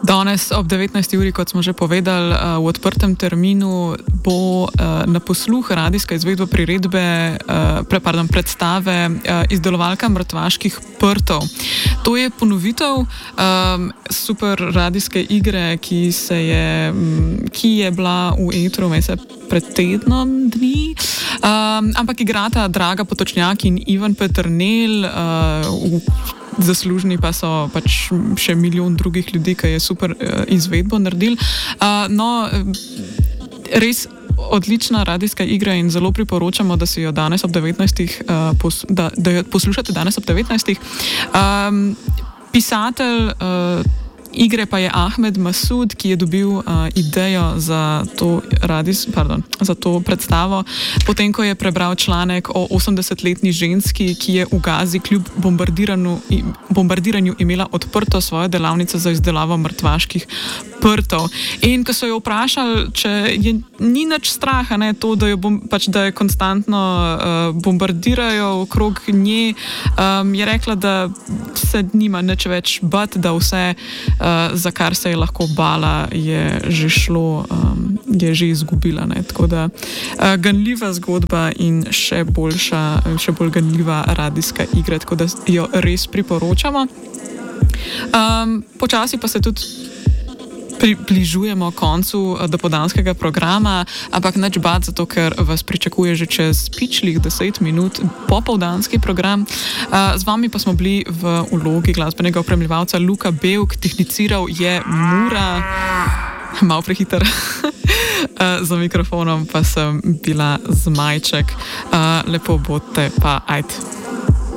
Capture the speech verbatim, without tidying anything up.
Danes ob devetnajsti uri, kot smo že povedali, v odprtem terminu bo na posluh radijska izvedba priredbe, pre, pardon, predstave izdelovalka mrtvaških prtov. To je ponovitev um, super radijske igre, ki, se je, ki je bila v etru mesec pred tednom dni, um, ampak igrata Draga Potočnjak in Ivan Peternelj, uh, zaslužni pa so pač še milijon drugih ljudi, ki je super uh, izvedbo naredil. Uh, no, res odlična radijska igra in zelo priporočamo, da si jo danes ob devetnajstih, uh, pos, da, da jo poslušate danes ob devetnajstih. Um, pisatelj uh, igre pa je Ahmed Masud, ki je dobil uh, idejo za to, radis, pardon, za to predstavo, potem ko je prebral članek o osemdesetletni ženski, ki je v Gazi kljub bombardiranju, bombardiranju imela odprto svojo delavnico za izdelavo mrtvaških prtov. In ko so jo vprašali, če je ni nič straha, ne, to, da, jo bom, pač, da je konstantno uh, bombardirajo okrog nje, um, je rekla, da se nima nič več bat, da vse, uh, za kar se je lahko bala, je že šlo, um, je že izgubila. Ne. Tako da uh, ganljiva zgodba in še boljša, še bolj ganljiva radijska igra, tako da jo res priporočamo. Um, počasi pa se tudi približujemo koncu dopoldanskega programa, ampak nič bad, zato ker vas pričakuje že čez pičlih deset minut popoldanski program. Z vami pa smo bili v vlogi glasbenega opremljevalca Luka Bevk, tehniciral je Mura, malo prehiter, za mikrofonom pa sem bila Zmajček. Lepo bodte, pa ajde.